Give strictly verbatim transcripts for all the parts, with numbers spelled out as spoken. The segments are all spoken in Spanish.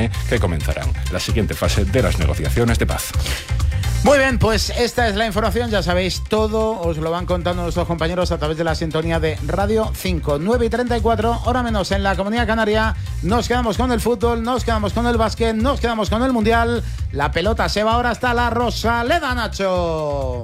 supone que comenzarán la siguiente fase de las negociaciones de paz. Muy bien, pues esta es la información, ya sabéis todo, os lo van contando nuestros compañeros a través de la sintonía de Radio cinco, nueve y treinta y cuatro, hora menos en la Comunidad Canaria. Nos quedamos con el fútbol, nos quedamos con el básquet, nos quedamos con el Mundial. La pelota se va ahora hasta la Rosaleda, Nacho.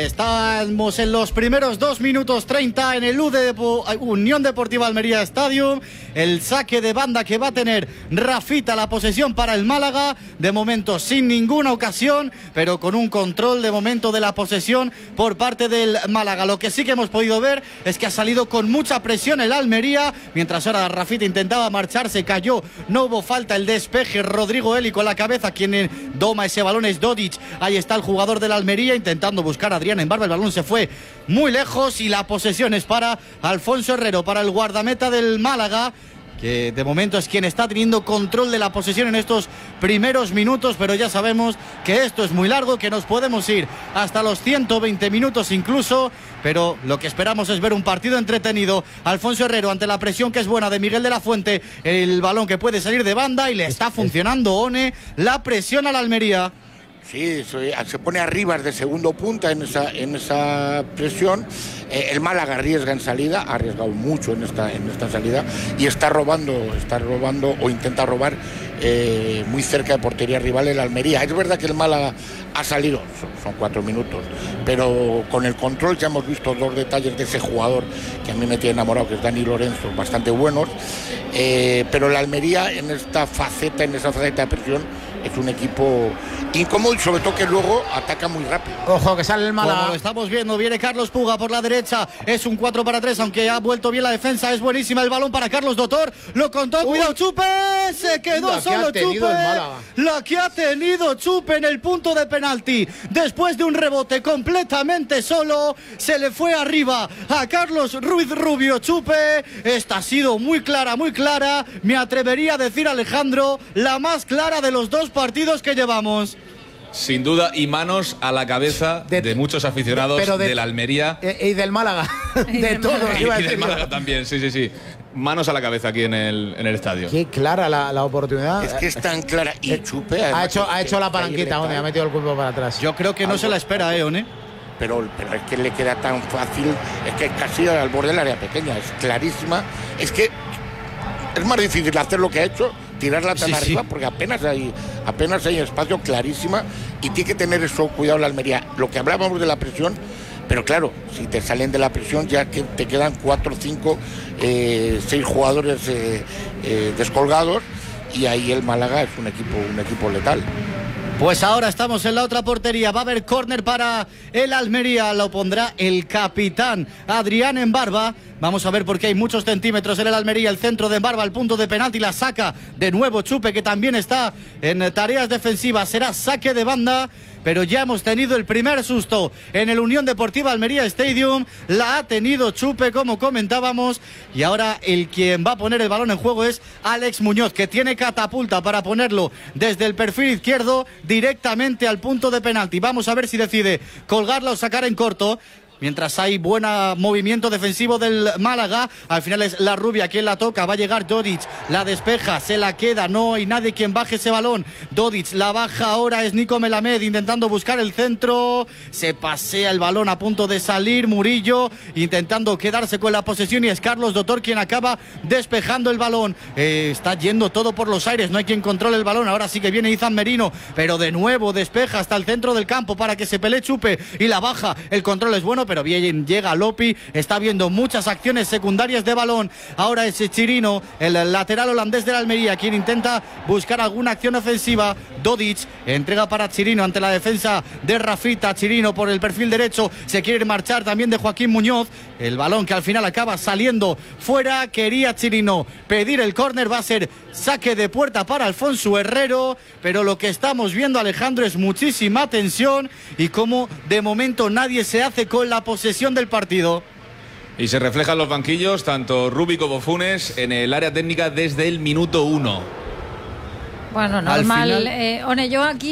Estamos en los primeros dos minutos treinta en el U D Depo, Unión Deportiva Almería Stadium. El saque de banda que va a tener Rafita, la posesión para el Málaga. De momento sin ninguna ocasión, pero con un control de momento de la posesión por parte del Málaga. Lo que sí que hemos podido ver es que ha salido con mucha presión el Almería. Mientras ahora Rafita intentaba marcharse, cayó, no hubo falta, el despeje. Rodrigo Eli con la cabeza, quien doma ese balón es Dodic. Ahí está el jugador del Almería intentando buscar a Adrián en Barba. El balón se fue muy lejos y la posesión es para Alfonso Herrero, para el guardameta del Málaga, que de momento es quien está teniendo control de la posesión en estos primeros minutos, pero ya sabemos que esto es muy largo, que nos podemos ir hasta los ciento veinte minutos incluso, pero lo que esperamos es ver un partido entretenido. Alfonso Herrero ante la presión que es buena de Miguel de la Fuente, el balón que puede salir de banda y le está funcionando One, la presión a la Almería. Sí, se pone arriba de segundo punta en esa, en esa presión. Eh, el Málaga arriesga en salida, ha arriesgado mucho en esta, en esta salida y está robando, está robando o intenta robar eh, muy cerca de portería rival el Almería. Es verdad que el Málaga ha salido, son, son cuatro minutos, pero con el control ya hemos visto dos detalles de ese jugador que a mí me tiene enamorado, que es Dani Lorenzo, bastante buenos. Eh, pero el Almería en esta faceta, en esa faceta de presión, es un equipo incómodo y sobre todo que luego ataca muy rápido. Ojo que sale el Málaga. Como lo estamos viendo, viene Carlos Puga por la derecha, es un cuatro para tres, aunque ha vuelto bien la defensa, es buenísima el balón para Carlos Dotor, lo contó, Uy. cuidado Chupe, se quedó solo Chupe, la que ha tenido Chupe en el punto de penalti, después de un rebote completamente solo, se le fue arriba a Carlos Ruiz Rubio. Chupe, esta ha sido muy clara, muy clara, me atrevería a decir, Alejandro, la más clara de los dos partidos que llevamos. Sin duda, y manos a la cabeza de, de muchos aficionados de, de, de la Almería. Y, y del Málaga. De todos. Y, y del Málaga también, sí, sí, sí. Manos a la cabeza aquí en el, en el estadio. Qué clara la, la oportunidad. Es que es tan clara. Y Chupe ha hecho, ha hecho la palanquita, One, ha metido el cuerpo para atrás. Yo creo que no Algo. se la espera, ¿eh, One? Pero, pero es que le queda tan fácil, es que casi al borde del área pequeña, es clarísima. Es que es más difícil hacer lo que ha hecho, tirarla tan sí, arriba, sí. porque apenas hay, apenas hay espacio, clarísima, y tiene que tener eso cuidado la Almería. Lo que hablábamos de la presión, pero claro, si te salen de la presión ya que te quedan cuatro, cinco, eh, seis jugadores eh, eh, descolgados, y ahí el Málaga es un equipo, un equipo letal. Pues ahora estamos en la otra portería, va a haber córner para el Almería, lo pondrá el capitán Adrián en Barba. Vamos a ver porque hay muchos centímetros en el Almería, el centro de Barba, el punto de penalti, la saca de nuevo Chupe, que también está en tareas defensivas, será saque de banda. Pero ya hemos tenido el primer susto en el Unión Deportiva Almería Stadium, la ha tenido Chupe, como comentábamos, y ahora el quien va a poner el balón en juego es Alex Muñoz, que tiene catapulta para ponerlo desde el perfil izquierdo directamente al punto de penalti. Vamos a ver si decide colgarla o sacar en corto. Mientras hay buen movimiento defensivo del Málaga, al final es la Rubia quien la toca, va a llegar Dodic, la despeja, se la queda, no hay nadie quien baje ese balón. Dodic la baja ahora, es Nico Melamed intentando buscar el centro, se pasea el balón a punto de salir, Murillo intentando quedarse con la posesión y es Carlos Dotor quien acaba despejando el balón. Eh, está yendo todo por los aires, no hay quien controle el balón, ahora sí que viene Izan Merino, pero de nuevo despeja hasta el centro del campo para que se pelee Chupe y la baja, el control es bueno, pero bien llega Lopi, está viendo muchas acciones secundarias de balón. Ahora es Chirino, el lateral holandés de la Almería, quien intenta buscar alguna acción ofensiva. Dodic entrega para Chirino ante la defensa de Rafita. Chirino por el perfil derecho, se quiere marchar también de Joaquín Muñoz. El balón que al final acaba saliendo fuera. Quería Chirino pedir el córner, va a ser saque de puerta para Alfonso Herrero, pero lo que estamos viendo, Alejandro, es muchísima tensión y como de momento nadie se hace con la posesión del partido. Y se reflejan los banquillos, tanto Rubi como Funes, en el área técnica desde el minuto uno. Bueno, normal. Eh, One, yo aquí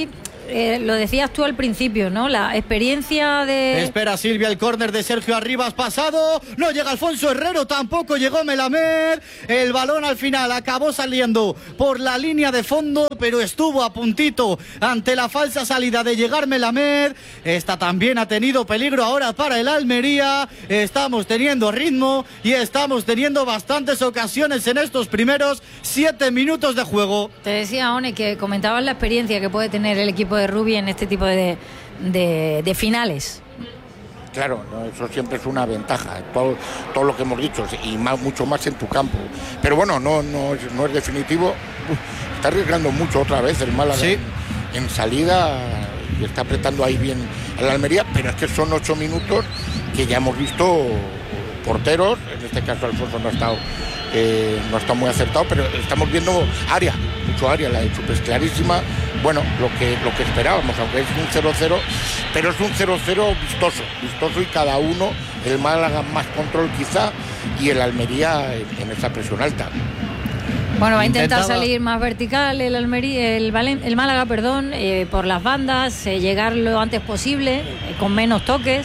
eh, lo decías tú al principio, ¿no? La experiencia de... Espera Silvia, el córner de Sergio Arribas pasado, no llega Alfonso Herrero, tampoco llegó Melamed, el balón al final acabó saliendo por la línea de fondo, pero estuvo a puntito ante la falsa salida de llegar Melamed. Esta también ha tenido peligro ahora para el Almería, estamos teniendo ritmo y estamos teniendo bastantes ocasiones en estos primeros siete minutos de juego. Te decía, One, que comentabas la experiencia que puede tener el equipo de Rubí en este tipo de, de, de finales. Claro, ¿no? Eso siempre es una ventaja, todo, todo lo que hemos dicho, y más, mucho más en tu campo. Pero bueno, no, no, es, no es definitivo. Uf, está arriesgando mucho otra vez el Málaga sí. en, en salida y está apretando ahí bien a la Almería, pero es que son ocho minutos que ya hemos visto porteros, en este caso Alfonso no ha estado, eh, no ha estado muy acertado, pero estamos viendo área, mucho área, la de Chupe es clarísima, bueno, lo que, lo que esperábamos, aunque es un cero cero, pero es un cero cero vistoso, vistoso y cada uno, el Málaga más control quizá y el Almería en, en esa presión alta. Bueno, va a intentar Intentaba... salir más vertical el Almería, el, Valen, el Málaga, perdón, eh, por las bandas, eh, llegar lo antes posible, eh, con menos toques.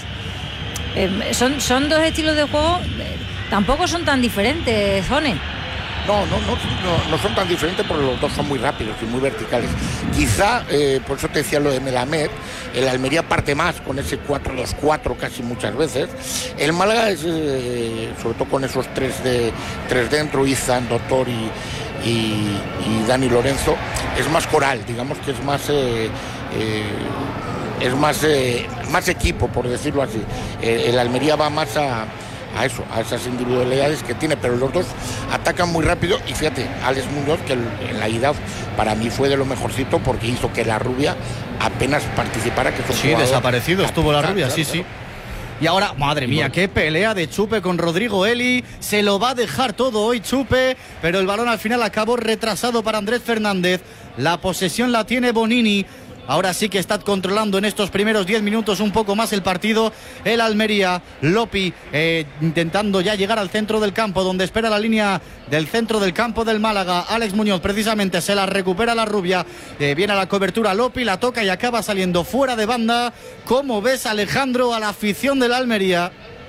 Eh, son, son dos estilos de juego, eh, tampoco son tan diferentes, One. No, no, no, no, no son tan diferentes porque los dos son muy rápidos y muy verticales. Quizá, eh, por eso te decía lo de Melamed, el Almería parte más con ese cuatro dos cuatro casi muchas veces. El Málaga es, eh, sobre todo con esos tres, de, tres dentro, Izan, Doctor y, y, y Dani Lorenzo, es más coral, digamos que es más... Eh, eh, es más, eh, más equipo, por decirlo así. Eh, el Almería va más a... a eso, a esas individualidades que tiene, pero los dos atacan muy rápido y fíjate, Alex Muñoz, que en la ida para mí fue de lo mejorcito porque hizo que la Rubia apenas participara, que sí, desaparecido estuvo la Rubia, claro, sí, claro. sí. Y ahora, madre mía, qué pelea de Chupe con Rodrigo Eli, se lo va a dejar todo hoy Chupe, pero el balón al final acabó retrasado para Andrés Fernández, la posesión la tiene Bonini. Ahora sí que está controlando en estos primeros diez minutos un poco más el partido el Almería. Lopi eh, intentando ya llegar al centro del campo, donde espera la línea del centro del campo del Málaga. Alex Muñoz precisamente se la recupera la Rubia, eh, viene a la cobertura Lopi, la toca y acaba saliendo fuera de banda. ¿Cómo ves, Alejandro, a la afición del Almería?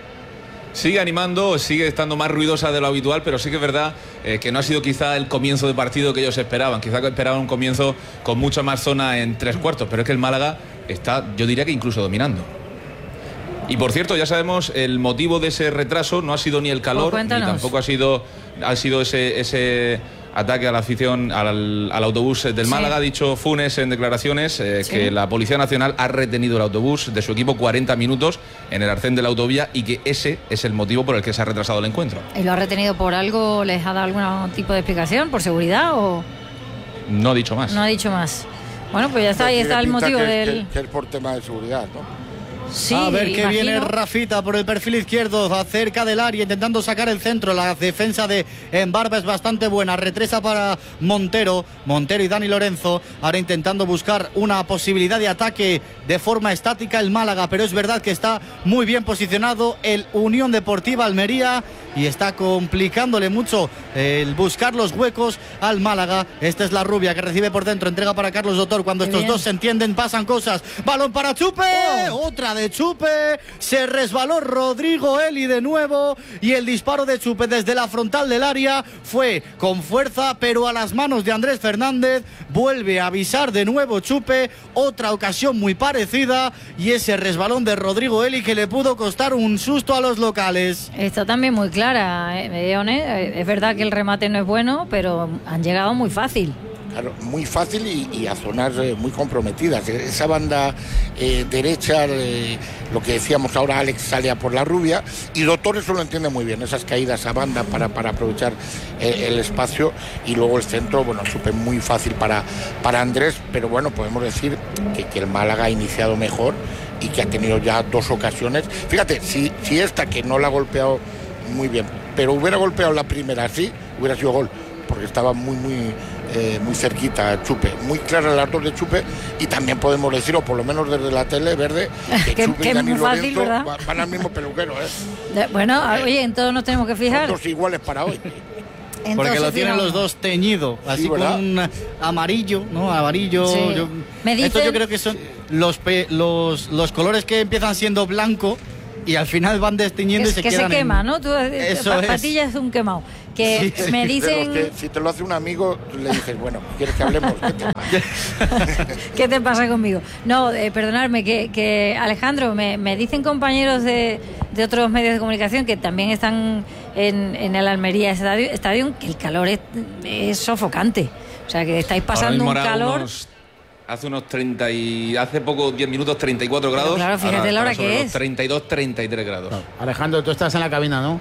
Sigue animando, sigue estando más ruidosa de lo habitual, pero sí que es verdad eh, que no ha sido quizá el comienzo de partido que ellos esperaban. Quizá esperaban un comienzo con mucha más zona en tres cuartos, pero es que el Málaga está, yo diría que incluso dominando. Y por cierto, ya sabemos el motivo de ese retraso, no ha sido ni el calor, pues ni tampoco ha sido, ha sido ese... ese ataque a la afición al, al autobús del Málaga. Sí. Ha dicho Funes en declaraciones eh, sí. que la Policía Nacional ha retenido el autobús de su equipo cuarenta minutos en el arcén de la autovía y que ese es el motivo por el que se ha retrasado el encuentro. ¿Y lo ha retenido por algo? ¿Les ha dado algún tipo de explicación? ¿Por seguridad o...? No ha dicho más. No ha dicho más. Bueno, pues ya está, ahí está el motivo que, del... Que, que es por tema de seguridad, ¿no? Sí, a ver qué imagino. Viene Rafita por el perfil izquierdo, cerca del área, intentando sacar el centro. La defensa de Embarba es bastante buena. Retresa para Montero. Montero y Dani Lorenzo. Ahora intentando buscar una posibilidad de ataque de forma estática el Málaga. Pero es verdad que está muy bien posicionado el Unión Deportiva Almería y está complicándole mucho el buscar los huecos al Málaga. Esta es la Rubia que recibe por dentro. Entrega para Carlos Doctor. Cuando Qué estos bien. dos se entienden, pasan cosas. Balón para Chupe. Oh. Otra de Chupe, se resbaló Rodrigo Eli de nuevo y el disparo de Chupe desde la frontal del área fue con fuerza, pero a las manos de Andrés Fernández. Vuelve a avisar de nuevo Chupe, otra ocasión muy parecida y ese resbalón de Rodrigo Eli que le pudo costar un susto a los locales. Está también muy clara, ¿eh? Es verdad que el remate no es bueno, pero han llegado muy fácil. Claro, muy fácil y, y a zonas eh, muy comprometidas. Esa banda eh, derecha, eh, lo que decíamos ahora, Alex sale a por la Rubia y Doctor eso lo entiende muy bien, esas caídas a banda para, para aprovechar eh, el espacio y luego el centro, bueno, súper muy fácil para, para Andrés, pero bueno, podemos decir que, que el Málaga ha iniciado mejor y que ha tenido ya dos ocasiones. Fíjate, si, si esta que no la ha golpeado muy bien, pero hubiera golpeado la primera así, hubiera sido gol, porque estaba muy, muy... Eh, muy cerquita Chupe, muy claras las dos de Chupe y también podemos decir, o por lo menos desde la tele verde, que, que Chupe que y Dani fácil, Lorenzo van, van al mismo peluquero, ¿eh? De, bueno, eh, oye, en todo nos tenemos que fijar. Son dos iguales para hoy. Entonces, porque lo tienen no, los dos teñido, así Sí, con ¿verdad? un amarillo, ¿no? Amarillo. Sí. Yo, Me dicen- Estos yo creo que son los, pe, los, los colores que empiezan siendo blanco y al final van desteñiendo Es y se que se quedan quema, en... ¿no? Tú, Eso pa- es. patillas es un quemado. Que Sí, sí. me De los dicen... que, si te lo hace un amigo, le dices, bueno, ¿quieres que hablemos? ¿Qué te pasa conmigo? No, eh, perdonadme, que, que Alejandro, me, me dicen compañeros de, de otros medios de comunicación que también están en, en el Almería Estadio, estadio, que el calor es, es sofocante. O sea, que estáis Ahora pasando mismo un era calor... unos- hace unos treinta y... Hace poco, diez minutos, treinta y cuatro grados. claro, fíjate Ahora- la hora ahora sobre que los es. treinta y dos, treinta y tres grados. Alejandro, tú estás en la cabina, ¿no?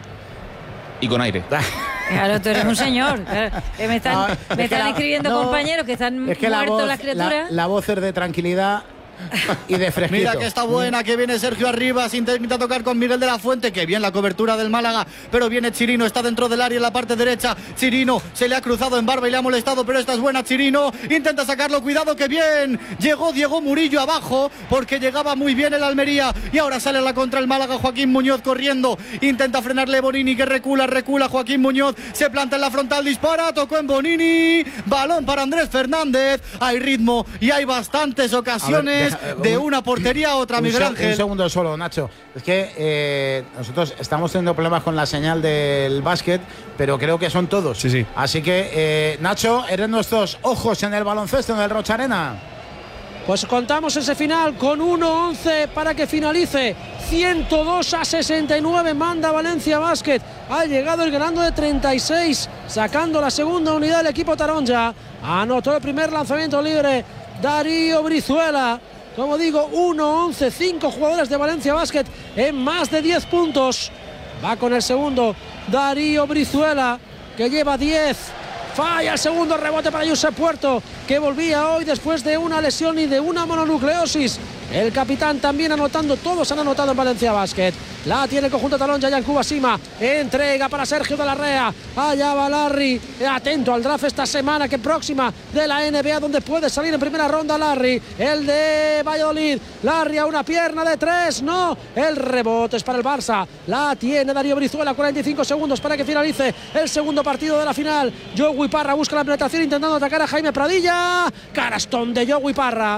Y con aire. Claro, tú eres un señor. Claro. Eh, Me están, No, me es que están la- escribiendo no, compañeros que están Es que la muertos voz, las criaturas. la, la voz es de tranquilidad y de fresquito. Mira que está buena, que viene Sergio Arribas, intenta tocar con Miguel de la Fuente, que bien la cobertura del Málaga, pero viene Chirino, está dentro del área en la parte derecha, Chirino se le ha cruzado en Barba y le ha molestado, pero esta es buena, Chirino intenta sacarlo, cuidado que bien, llegó Diego Murillo abajo, porque llegaba muy bien el Almería, y ahora sale a la contra el Málaga, Joaquín Muñoz corriendo, intenta frenarle Bonini, que recula, recula Joaquín Muñoz, se planta en la frontal, dispara, tocó en Bonini, balón para Andrés Fernández, hay ritmo y hay bastantes ocasiones A ver, deja- de un- una portería a otra, un Miguel se- Ángel. Un segundo solo, Nacho. Es que eh, nosotros estamos teniendo problemas con la señal del básquet, pero creo que son todos. Sí, sí. Así que, eh, Nacho, eres nuestros ojos en el baloncesto, en el Rocha Arena. Pues contamos ese final con uno once para que finalice. ciento dos a sesenta y nueve manda Valencia Basket. Ha llegado el ganando de treinta y seis, sacando la segunda unidad del equipo taronja. Anotó el primer lanzamiento libre Darío Brizuela. Como digo, uno once, cinco jugadores de Valencia Basket en más de diez puntos. Va con el segundo Darío Brizuela, que lleva diez. Falla el segundo rebote para Josep Puerto, que volvía hoy después de una lesión y de una mononucleosis. El capitán también anotando, todos han anotado en Valencia Basket. La tiene el conjunto talón, ya en Cuba Sima. Entrega para Sergio de la Rea. Allá va Larry. Atento al draft esta semana, que próxima de la N B A, donde puede salir en primera ronda Larry. El de Valladolid. Larry a una pierna de tres. No. El rebote es para el Barça. La tiene Darío Brizuela. cuarenta y cinco segundos para que finalice el segundo partido de la final. Joey Parra busca la penetración intentando atacar a Jaime Pradilla. Carastón de Joey Parra.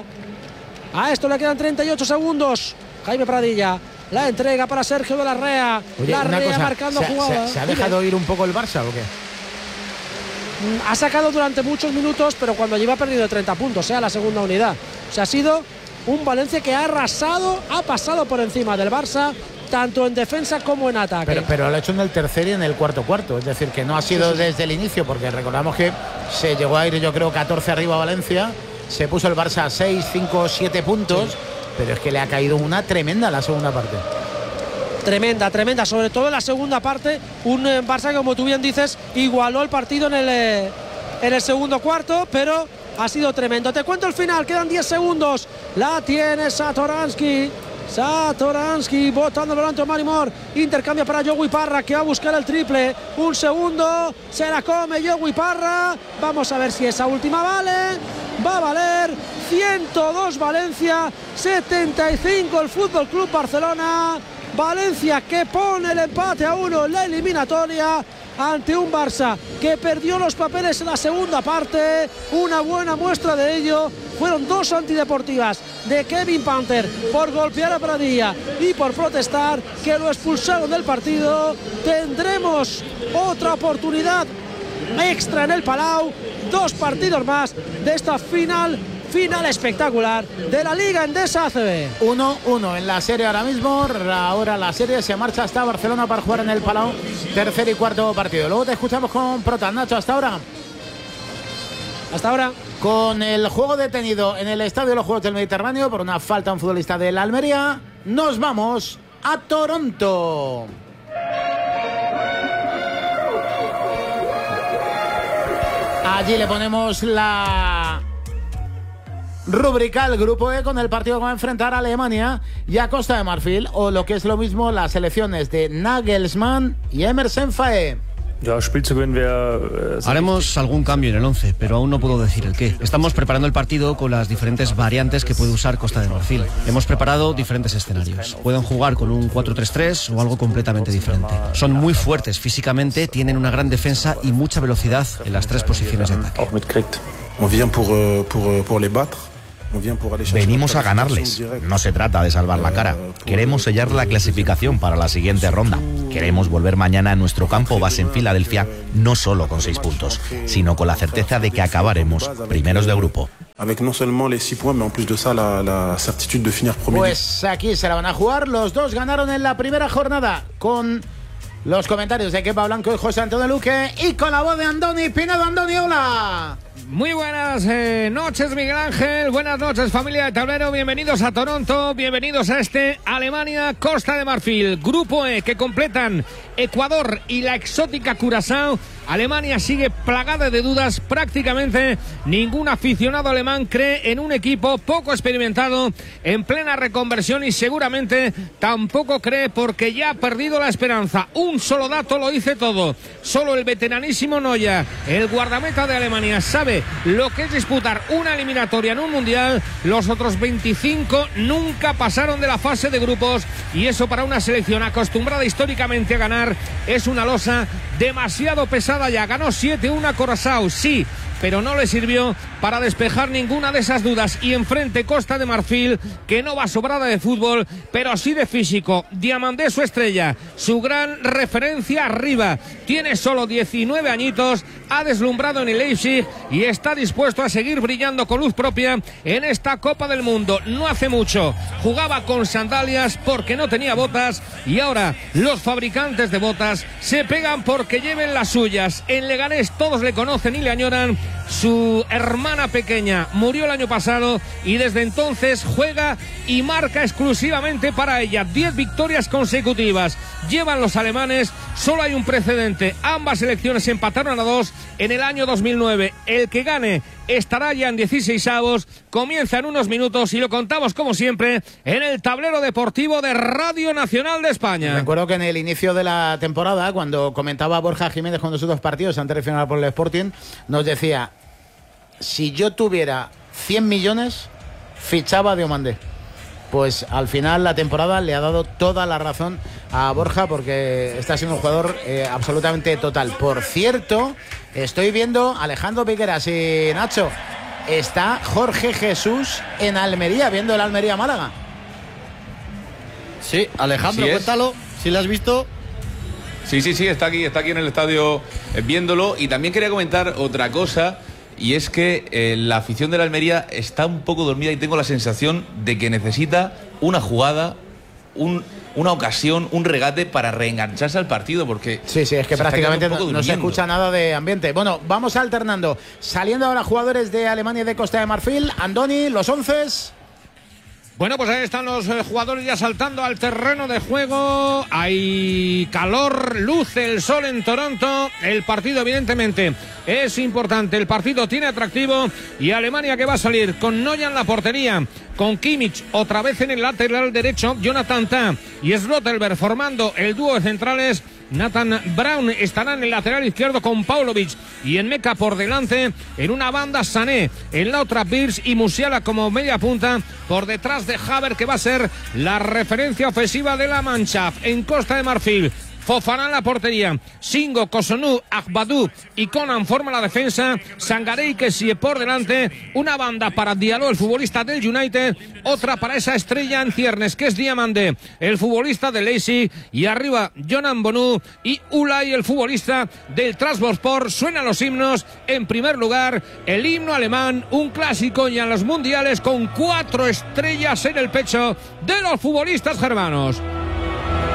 A esto le quedan treinta y ocho segundos. Jaime Pradilla. La entrega para Sergio de la Rea. Oye, la una Rea cosa, marcando ¿se, ha- jugada. se- se ha dejado ir un poco el Barça o qué? Ha sacado durante muchos minutos, pero cuando lleva perdido de treinta puntos, sea la segunda unidad. O sea, ha sido un Valencia que ha arrasado, ha pasado por encima del Barça, tanto en defensa como en ataque. Pero, pero lo ha hecho en el tercer y en el cuarto cuarto. Es decir, que no ha sido desde el inicio, porque recordamos que se llegó a ir, yo creo, catorce arriba a Valencia. Se puso el Barça a seis, cinco, siete puntos. Sí. Pero es que le ha caído una tremenda la segunda parte. Tremenda, tremenda, sobre todo en la segunda parte. Un eh, Barça que, como tú bien dices, igualó el partido en el, eh, en el segundo cuarto, pero ha sido tremendo. Te cuento el final, quedan diez segundos. La tiene Satoransky. Satoransky botando el volante Omar Moore. Intercambia para Joey Parra, que va a buscar el triple. Un segundo, se la come Joey Parra. Vamos a ver si esa última vale. Va a valer. ciento dos Valencia, setenta y cinco el Fútbol Club Barcelona. Valencia que pone el empate a uno en la eliminatoria ante un Barça que perdió los papeles en la segunda parte. Una buena muestra de ello fueron dos antideportivas de Kevin Panther por golpear a Pradilla y por protestar, que lo expulsaron del partido. Tendremos otra oportunidad extra en el Palau, dos partidos más de esta final final espectacular de la Liga Endesa A C B. uno uno en la serie ahora mismo. Ahora la serie se marcha hasta Barcelona para jugar en el Palau, tercer y cuarto partido. Luego te escuchamos con Prota. Nacho, hasta ahora. Hasta ahora. Con el juego detenido en el Estadio de los Juegos del Mediterráneo por una falta a un futbolista de la Almería, nos vamos a Toronto. Allí le ponemos la rúbrica al grupo E con el partido que va a enfrentar a Alemania y a Costa de Marfil, o lo que es lo mismo, las selecciones de Nagelsmann y Emerson Faé. Haremos algún cambio en el once, pero aún no puedo decir el qué. Estamos preparando el partido con las diferentes variantes que puede usar Costa de Marfil. Hemos preparado diferentes escenarios. Pueden jugar con un cuatro tres tres o algo completamente diferente. Son muy fuertes físicamente, tienen una gran defensa y mucha velocidad en las tres posiciones de ataque. Venimos a ganarles. No se trata de salvar la cara. Queremos sellar la clasificación para la siguiente ronda. Queremos volver mañana a nuestro campo base en Filadelfia, no solo con seis puntos, sino con la certeza de que acabaremos primeros de grupo. Pues aquí se la van a jugar. Los dos ganaron en la primera jornada con los comentarios de Kepa Blanco y José Antonio Luque y con la voz de Andoni Pinedo. Andoni, hola. Muy buenas eh, noches, Miguel Ángel. Buenas noches, familia de Tablero. Bienvenidos a Toronto. Bienvenidos a este Alemania-Costa de Marfil. Grupo E que completan Ecuador y la exótica Curazao. Alemania sigue plagada de dudas. Prácticamente ningún aficionado alemán cree en un equipo poco experimentado, en plena reconversión, y seguramente tampoco cree porque ya ha perdido la esperanza. Un solo dato lo dice todo. Solo el veteranísimo Neuer, el guardameta de Alemania, sabe lo que es disputar una eliminatoria en un mundial. Los otros veinticinco nunca pasaron de la fase de grupos, y eso para una selección acostumbrada históricamente a ganar es una losa demasiado pesada. Ya ganó siete uno a Curazao, sí, pero no le sirvió para despejar ninguna de esas dudas. Y enfrente Costa de Marfil, que no va sobrada de fútbol, pero sí de físico. Diamandé, su estrella, su gran referencia arriba, tiene solo diecinueve añitos, ha deslumbrado en el Leipzig y está dispuesto a seguir brillando con luz propia en esta Copa del Mundo. No hace mucho jugaba con sandalias porque no tenía botas, y ahora los fabricantes de botas se pegan porque lleven las suyas. En Leganés todos le conocen y le añoran. Su hermana pequeña murió el año pasado y desde entonces juega y marca exclusivamente para ella. Diez victorias consecutivas llevan los alemanes. Solo hay un precedente: ambas selecciones empataron a dos en el año dos mil nueve. El que gane estará ya en dieciseisavos. Comienza en unos minutos y lo contamos como siempre en el tablero deportivo de Radio Nacional de España. Recuerdo que en el inicio de la temporada, cuando comentaba Borja Jiménez con nosotros partidos antes de final por el Sporting, nos decía: si yo tuviera cien millones, fichaba a Diomandé. Pues al final la temporada le ha dado toda la razón a Borja, porque está siendo un jugador eh, absolutamente total. Por cierto, estoy viendo Alejandro Piqueras y Nacho, está Jorge Jesús en Almería, viendo el Almería-Málaga. Sí, Alejandro, sí, cuéntalo, si lo has visto. Sí, sí, sí, está aquí, está aquí en el estadio eh, viéndolo. Y también quería comentar otra cosa, y es que eh, la afición de la Almería está un poco dormida y tengo la sensación de que necesita una jugada, un, una ocasión, un regate para reengancharse al partido, porque sí, sí, es que prácticamente no, no se escucha nada de ambiente. Bueno, vamos alternando. Saliendo ahora jugadores de Alemania y de Costa de Marfil. Andoni, los onces. Bueno, pues ahí están los eh, jugadores ya saltando al terreno de juego. Hay calor, luce el sol en Toronto. El partido evidentemente es importante. El partido tiene atractivo, y Alemania que va a salir con Neuer en la portería, con Kimmich otra vez en el lateral derecho, Jonathan Tah y Slotterberg formando el dúo de centrales. Nathan Brown estará en el lateral izquierdo con Paulovic y Enmeka por delante. En una banda Sané, en la otra Birch y Musiala como media punta, por detrás de Havertz, que va a ser la referencia ofensiva de la Mannschaft. En Costa de Marfil, Fofana en la portería, Singo, Kosunu, Agbadou y Conan forma la defensa. Sangaré y Kessie por delante. Una banda para Diallo, el futbolista del United, otra para esa estrella en ciernes que es Diamandé, el futbolista del Leipzig, y arriba Jonan Bonu y Ulay, el futbolista del Trabzonspor. Suenan los himnos. En primer lugar, el himno alemán, un clásico ya en los mundiales, con cuatro estrellas en el pecho de los futbolistas germanos.